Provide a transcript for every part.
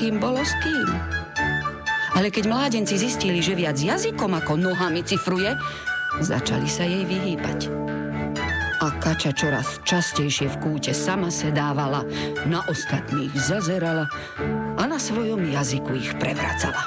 kým bolo s kým. Ale keď mládenci zistili, že viac jazykom ako nohami cifruje, začali sa jej vyhýbať. A kača čoraz častejšie v kúte sama sedávala, na ostatných zazerala a na svojom jazyku ich prevracala.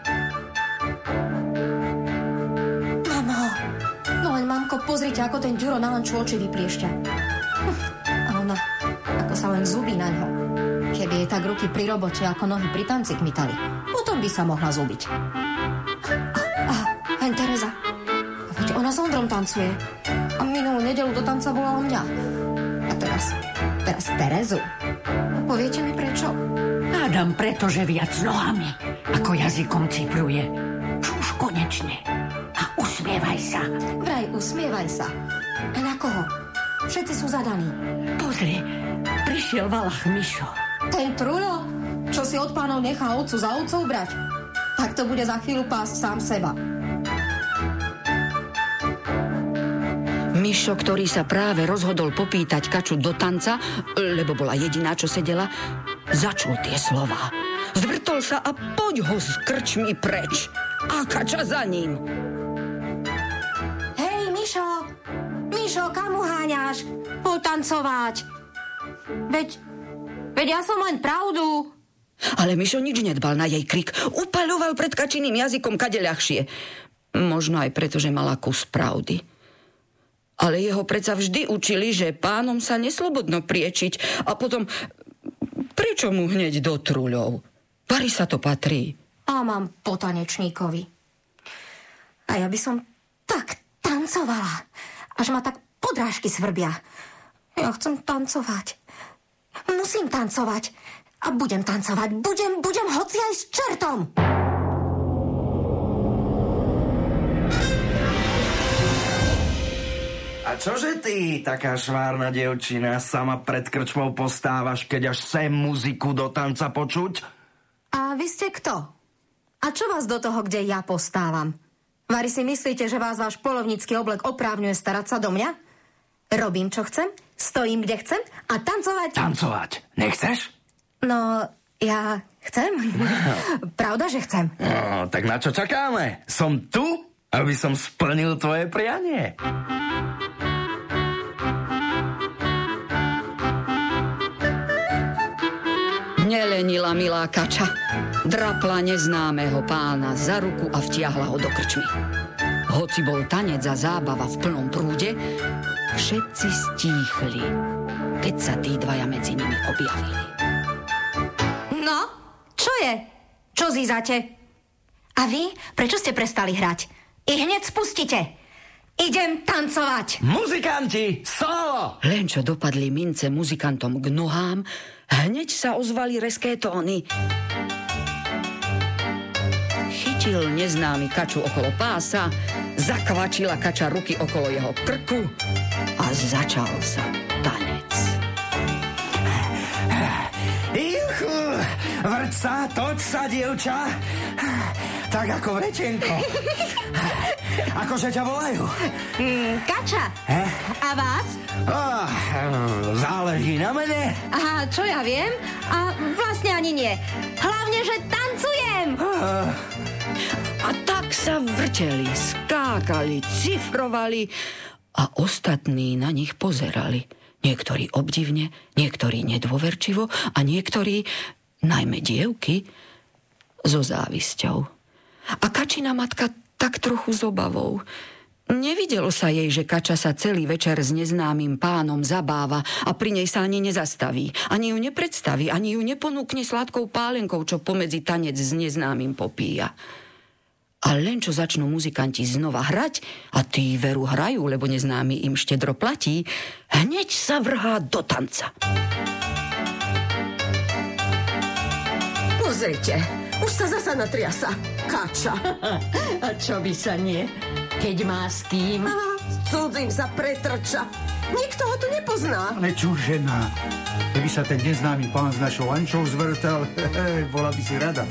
Mamo, no len mamko, pozrite, ako ten Ďuro na Lanču oči vypliešťa. A ona, ako sa len zubí na ňo. Keby jej tak ruky pri robote ako nohy pri tanci kmitali, potom by sa mohla zubiť. A hen Tereza. Veď ona s Ondrom tancuje. A minulú nedeľu do tanca volala mňa. A teraz Terezu. Poviete mi prečo? Hádam, pretože viac nohami ako jazykom cifruje. Už konečne. A usmievaj sa. Vraj, usmievaj sa. A na koho? Všetci sú zadaní. Pozri, prišiel Valach Mišo. Ten Trulo, čo si od pánov nechá otcu za otcov brať, tak to bude za chvíľu pásť sám seba. Mišo, ktorý sa práve rozhodol popýtať kaču do tanca, lebo bola jediná, čo sedela, začul tie slová. Zvrtol sa a poď ho s krčmi preč. A kača za ním. Hej, Mišo! Mišo, kam uháňaš? Poď tancovať. Veď ja som len pravdu. Ale Mišo nič nedbal na jej krik. Upaľoval pred kačiným jazykom kade ľahšie. Možno aj preto, že mala kus pravdy. Ale jeho predsa vždy učili, že pánom sa neslobodno priečiť. A potom, prečo mu hneď do truľov? Vari sa to patrí. A mám po tanečníkovi. A ja by som tak tancovala, až ma tak podrážky svrbia. Ja chcem tancovať. Musím tancovať. A budem tancovať. Budem hoci aj s čertom. A čože ty, taká švárna dievčina, sama pred krčmou postávaš, keď až sem muziku do tanca počuť? A vy ste kto? A čo vás do toho, kde ja postávam? Vari si myslíte, že vás váš polovnícky oblek oprávňuje starať sa do mňa? Robím, čo chcem, stojím, kde chcem a tancovať... Tancovať? Nechceš? No, ja chcem. Pravda, že chcem. No, tak na čo čakáme? Som tu, aby som splnil tvoje prianie. Nelenila milá kača. Drapla neznámeho pána za ruku a vtiahla ho do krčmy. Hoci bol tanec a zábava v plnom prúde, všetci stíchli, keď sa tí dvaja medzi nimi objavili. No, čo je? Čo zízate? A vy? Prečo ste prestali hrať? I hneď spustite. Idem tancovať. Muzikanti, solo! Len čo dopadli mince muzikantom k nohám, hneď sa ozvali rezké tóny. Chytil neznámy kaču okolo pása, zakvačila kača ruky okolo jeho krku a začal sa tanec. Juchu, vrť sa, toď sa, dievča. Tak ako vrečenko. Akože ťa volajú? Kača. A vás? Záleží na mene. Aha, čo ja viem? A vlastne ani nie. Hlavne, že tancujem. A tak sa vrteli, skákali, cifrovali a ostatní na nich pozerali. Niektorí obdivne, niektorí nedôverčivo a niektorí, najmä dievky, so závisťou. A kačina matka tak trochu s obavou. Nevidelo sa jej, že kača sa celý večer s neznámym pánom zabáva a pri nej sa ani nezastaví, ani ju nepredstaví, ani ju neponúkne sladkou pálenkou, čo pomedzi tanec s neznámym popíja. A len čo začnú muzikanti znova hrať, a tí veru hrajú, lebo neznámy im štedro platí, hneď sa vrhá do tanca. Pozrite, už sa zasa natriasa. Kača. A čo by sa nie? Keď má s kým? S cudzím sa pretrča. Nikto ho tu nepozná. Ale čo žena? Keby sa ten neznámy pán s našou Lančou zvrtal, bola by si rada.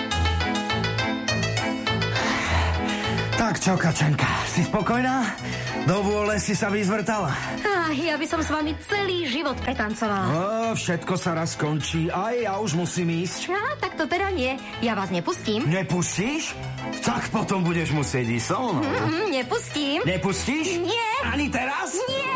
Tak čo, kačenka, si spokojná? Do vôle si sa vyzvrtala. Ja by som s vami celý život pretancovala. Všetko sa raz skončí. Aj ja už musím ísť. Tak to teda nie. Ja vás nepustím. Nepustíš? Tak potom budeš musieť ísť so mnou. Nepustím. Nepustíš? Nie. Ani teraz? Nie.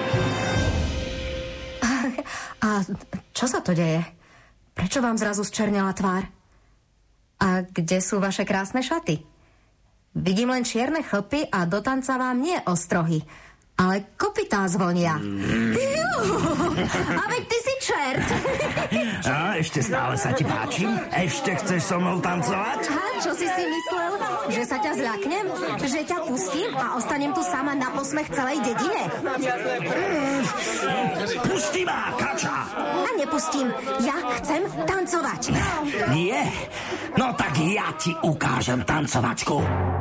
A čo sa to deje? Prečo vám zrazu zčernela tvár? A kde sú vaše krásne šaty? Vidím len čierne chlpy a do tanca vám nie ostrohy, ale kopytá zvonia. A veď ty si čert. A ešte stále sa ti páčim? Ešte chceš so mnou tancovať? A čo si myslel? Že sa ťa zľaknem? Že ťa pustím a ostanem tu sama na posmech celej dedine? Pusti ma, Kača! A nepustím. Ja chcem tancovať. Nie? No tak ja ti ukážem tancovačku.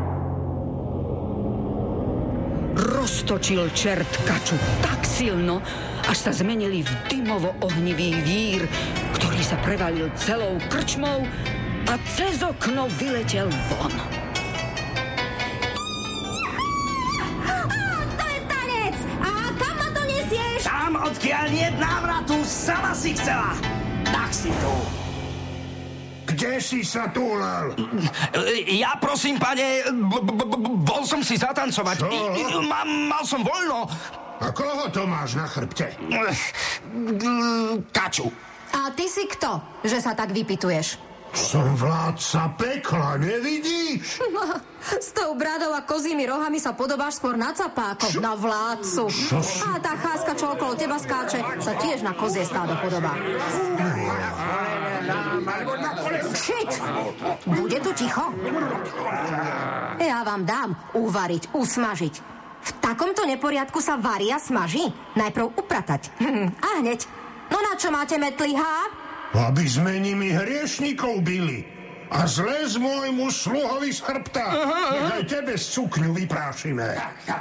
Roztočil čert Kaču tak silno, až sa zmenili v dymovo-ohnivý vír, ktorý sa prevalil celou krčmou a cez okno vyletel von. To je tanec! A kam ma to nesieš? Tam, odkiaľ nie návratu, sama si chcela. Tak si tu. Kde si sa túlal? Ja prosím, pane, bol som si zatancovať. Mal som voľno. A koho to máš na chrbte? Kaču. A ty si kto, že sa tak vypytuješ? Som vládca pekla, nevidíš? S tou bradou a kozími rohami sa podobáš skôr na capákov, na vládcu. A tá cháska, čo okolo teba skáče, sa tiež na kozie stádo podobá. Shit! Bude tu ticho? Ja vám dám uvariť, usmažiť. V takomto neporiadku sa varí a smaží. Najprv upratať. A hneď. No na čo máte metly, há? Aby sme nimi hriešnikov bili. A zles môjmu sluhovi z chrbta. Nechaj tebe z cukňu vyprášime.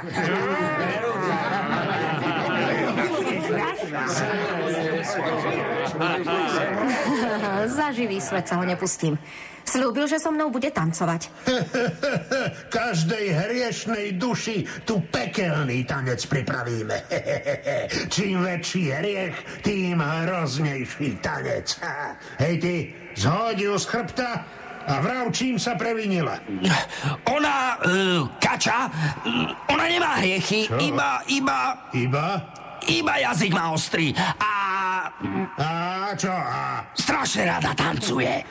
Za živý svet sa ho nepustím. Sľúbil, že so mnou bude tancovať. Každej hriešnej duši tu pekelný tanec pripravíme. Čím väčší hriech, tým hroznejší tanec. Hej ty, zhodí ju z chrbta a vrav, čím sa previnila. Ona, Kača, ona nemá hriechy, iba jazyk má ostrý a čo? strašne rada tancuje.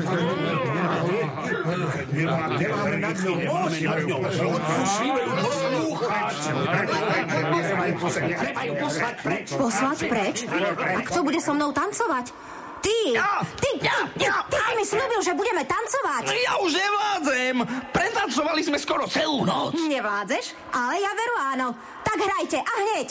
Poslať preč? A kto bude so mnou tancovať? Ty si mi sľúbil, že budeme tancovať. Ja už nevládzem. Pretancovali sme skoro celú noc. Nevládzeš? Ale ja veru áno. Tak hrajte a hneď.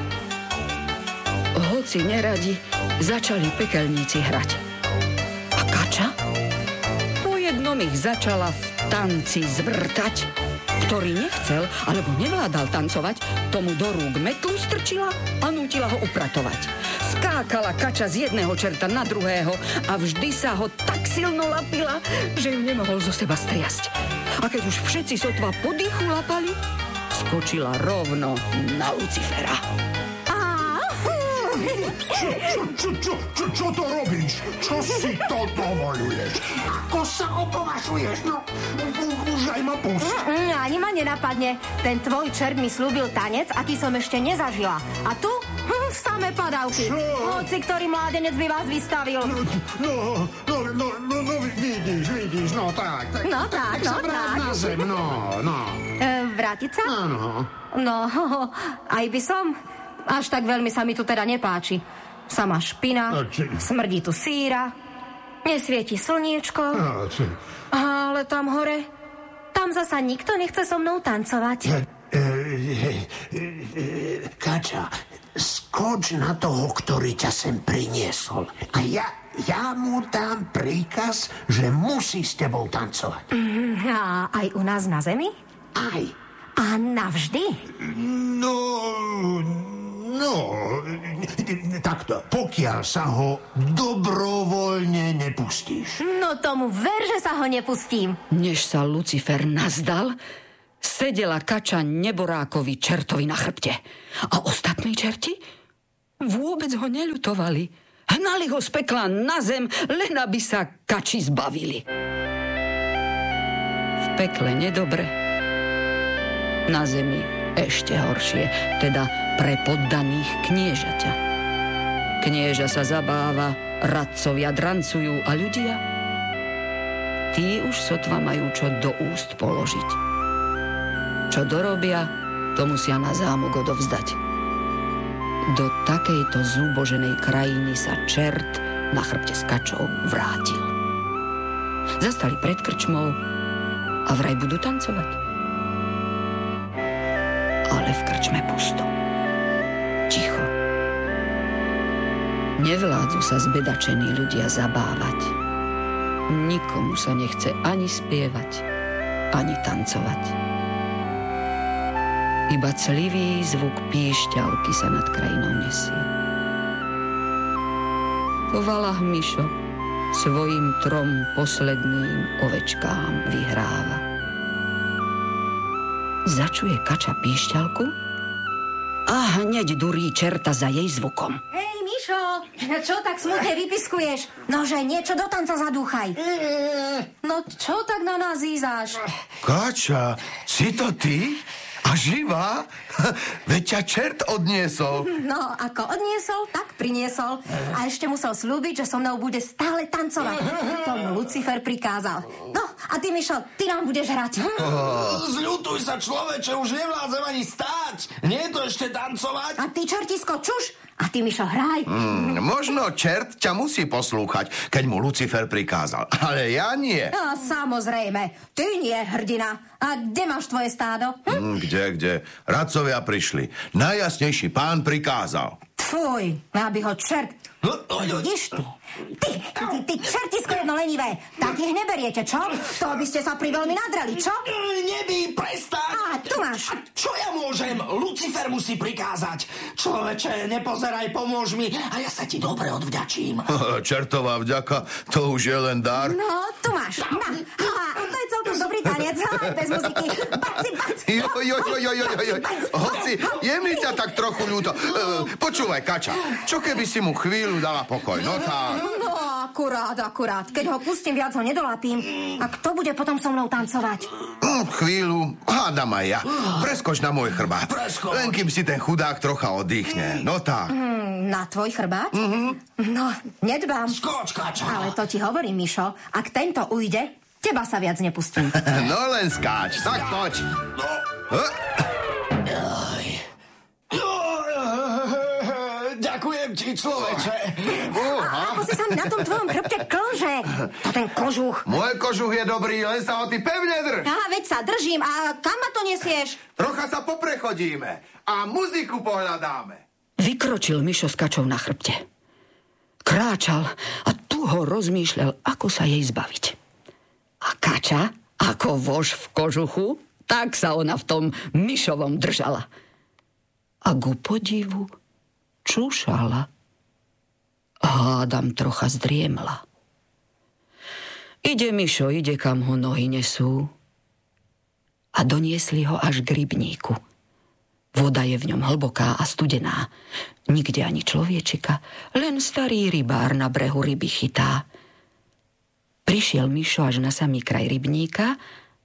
Hoci neradi, začali pekelníci hrať. A Kača? Po jednom ich začala v tanci zvrtať. Ktorý nechcel, alebo nevládal tancovať, tomu do rúk metlu strčila a nútila ho upratovať. Skákala Kača z jedného čerta na druhého a vždy sa ho tak silno lapila, že ju nemohol zo seba striasť. A keď už všetci sotva po dýchu lapali, skočila rovno na Lucifera. Čo to robíš? Čo si to dovoluješ? Ako sa opovažuješ? No, už aj ma pust. Ani ma nenapadne. Ten tvoj čert mi slúbil tanec, aký som ešte nezažila. A tu? Samé padavky. Hoci ktorý mládenec by vás vystavil. No, vidíš, no tak. No tak. Na zem, no. Vrátiť sa? Áno. No, aj by som. Až tak veľmi sa mi tu teda nepáči. Sama špina, smrdí tu síra, nesvieti slniečko, ale tam hore, tam zasa nikto nechce so mnou tancovať. Kača, skoč na toho, ktorý ťa sem priniesol. A ja mu dám príkaz, že musí s tebou tancovať. A aj u nás na zemi? Aj. A navždy? No, takto, pokiaľ sa ho dobrovoľne nepustíš. No tomu ver, že sa ho nepustím. Než sa Lucifer nazdal, sedela kača neborákovi čertovi na chrbte. A ostatní čerti vôbec ho neľutovali. Hnali ho z pekla na zem, len aby sa kači zbavili. V pekle nedobre, na zemi ešte horšie, teda pre poddaných kniežaťa. Knieža sa zabáva, radcovia drancujú a ľudia, tí už sotva majú čo do úst položiť. Čo dorobia, to musia na zámok odovzdať. Do takejto zúboženej krajiny sa čert na chrbte s kačou vrátil. Zastali pred krčmou a vraj budú tancovať. Ale v krčme pusto. Ticho. Nevládzu sa zbedačení ľudia zabávať. Nikomu sa nechce ani spievať, ani tancovať. Iba clivý zvuk píšťalky sa nad krajinou nesie. Po valách Mišo svojim 3 posledným ovečkám vyhráva. Začuje kača píšťalku a hneď durí čerta za jej zvukom. Hej, Mišo, čo tak smutne vypiskuješ? Nože, niečo do tanca zadúchaj. No, čo tak na nás ízáš? Kača, si to ty? A živá? Veď ťa čert odniesol. No, ako odniesol, tak priniesol. A ešte musel slúbiť, že so mnou bude stále tancovať. Tomu Lucifer prikázal. No, a ty, Mišo, ty nám budeš hrať. Zľutuj sa, človeče, už nevládzem ani stáť. Nie je to ešte tancovať? A ty, čertisko, čuš. A ty, Mišo, hraj. Možno čert ťa musí poslúchať, keď mu Lucifer prikázal. Ale ja nie. No, samozrejme. Ty nie, hrdina. A kde máš tvoje stádo? Kde? Radcovia prišli. Najjasnejší pán prikázal. Fuj, aby ho čert... Vidíš ty? Ty čertisko jedno lenivé. Tak ich neberiete, čo? To by ste sa priveľmi nadrali, čo? Nebí, prestaň! A tu máš. A čo ja môžem? Lucifer musí prikázať. Človeče, nepozeraj, pomôž mi a ja sa ti dobre odvďačím. Čertová vďaka, to už je len dar. No, tu máš. Na. A to je celkom dobrý tanec. Bez muziky. Baci. Hoci, je mi ťa tak trochu ľúto. Počúvaj, kača, čo keby si mu chvíľu dala pokoj? No tak. No, akurát. Keď ho pustím, viac ho nedolapím. A kto bude potom so mnou tancovať? Chvíľu, hádam aj ja. Preskoč na môj chrbát. Len kým si ten chudák trocha oddychne. No tak. Na tvoj chrbát? No, nedbám. Skoč, kača. Ale to ti hovorím, Mišo. Ak tento ujde, teba sa viac nepustím. No len skáč. Tak poď. Ďakujem ti, človeče. Ako si sa mi na tom tvojom chrbte klže? To ten kožuch. Môj kožuch je dobrý, len sa ho ty pevne drž. Veď sa držím. A kam ma to nesieš? Trocha sa poprechodíme a muziku pohľadáme. Vykročil Mišo s kačou na chrbte. Kráčal a tu ho rozmýšľal, ako sa jej zbaviť. A kača, ako vož v kožuchu, tak sa ona v tom Mišovom držala. A ku podivu čúšala. Hádam trocha zdriemla. Ide Mišo, kam ho nohy nesú. A doniesli ho až k rybníku. Voda je v ňom hlboká a studená. Nikde ani človečika, len starý rybár na brehu ryby chytá. Prišiel Mišo až na samý kraj rybníka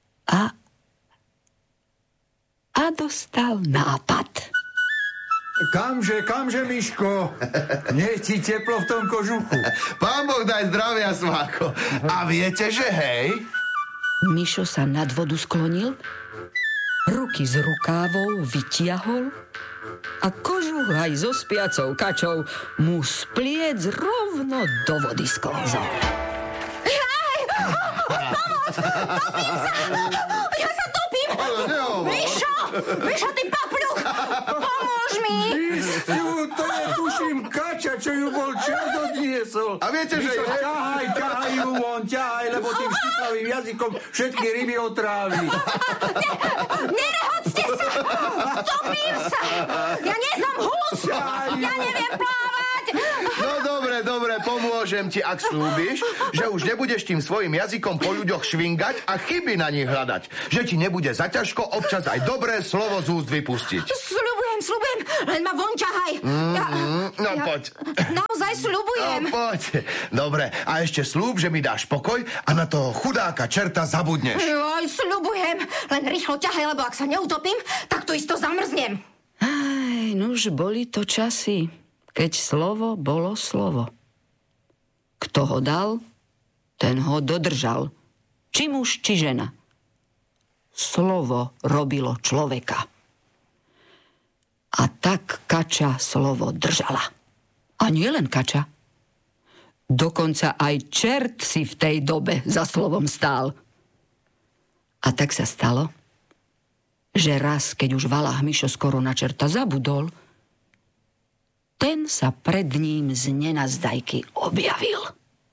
a dostal nápad. Kamže, Miško? Nech ti teplo v tom kožuchu. Pán Boh daj zdravia, sváko. A viete, že hej? Mišo sa nad vodu sklonil, ruky z rukávov vytiahol a kožuch aj so spiacou kačou mu z pliec rovno do vody sklzol. Pomoc! Topím sa! Ja sa topím! Mišo, ty papľuch! Pomôž mi! To je, tuším, kača, čo ju bol čert odniesol. A viete, že je? Ťahaj ju von, lebo tým štiplavým jazykom všetky ryby otrávi. Nerehoďte sa! Topím sa! Ja nie som hus! Ja neviem plávať! No dobre, pomôžem ti, ak slúbiš, že už nebudeš tým svojim jazykom po ľuďoch švingať a chyby na nich hľadať. Že ti nebude zaťažko občas aj dobré slovo z úst vypustiť. Sľubujem, len ma von ťahaj. Poď. Naozaj sľubujem. No, poď. Dobre, a ešte slúb, že mi dáš pokoj a na toho chudáka čerta zabudneš. Joj, sľubujem. Len rýchlo ťahaj, lebo ak sa neutopím, tak to isto zamrznem. Nuž boli to časy, keď slovo bolo slovo. Kto ho dal, ten ho dodržal. Či muž, či žena. Slovo robilo človeka. A tak kača slovo držala. A nie len kača. Dokonca aj čert si v tej dobe za slovom stál. A tak sa stalo, že raz, keď už Valáh Mišo skoro na čerta zabudol, ten sa pred ním z nenazdajky objavil.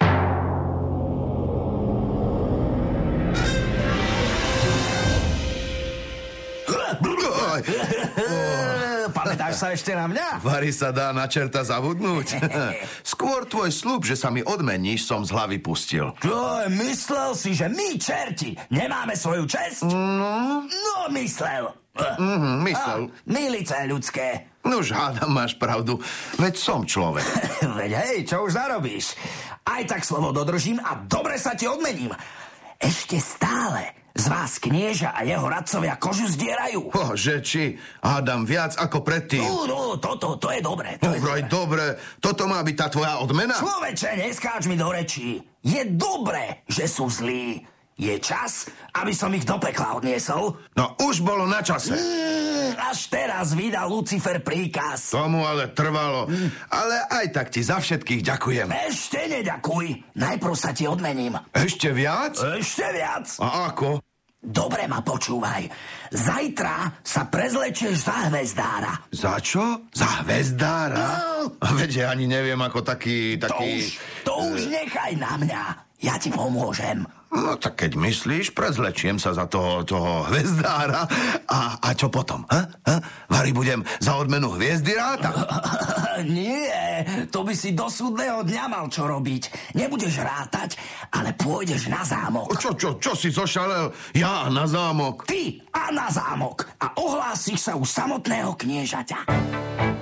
Pamätáš sa ešte na mňa? Vary sa dá na čerta zabudnúť. Skôr tvoj sľub, že sa mi odmeníš, som z hlavy pustil. Myslel si, že my, čerti, nemáme svoju česť? No, myslel. Myslel. Milice ľudské. Nož, hádam, máš pravdu. Veď som človek. Veď hej, čo už zarobíš? Aj tak slovo dodržím a dobre sa ti odmením. Ešte stále z vás knieža a jeho radcovia kožu zdierajú. Že či? Hádam viac ako predtým. No, to je dobré. Dobre. Toto má byť tá tvoja odmena? Človeče, neskáč mi do rečí. Je dobré, že sú zlí. Je čas, aby som ich do pekla odniesol. No už bolo na čase. Až teraz vydal Lucifer príkaz. Tomu ale trvalo. Ale aj tak ti za všetkých ďakujem. Ešte neďakuj. Najprv sa ti odmením. Ešte viac? Ešte viac. A ako? Dobre ma počúvaj. Zajtra sa prezlečieš za hvezdára. Za čo? Za hvezdára? Veď ja ani neviem, ako taký... To už nechaj na mňa. Ja ti pomôžem. No tak keď myslíš, prezlečiem sa za toho hvezdára. A čo potom? Vary, budem za odmenu hviezdy rátať? Nie, to by si do súdneho dňa mal čo robiť. Nebudeš rátať, ale pôjdeš na zámok. Čo si zošalel? Ja na zámok? Ty a na zámok. A ohlásiš sa u samotného kniežaťa.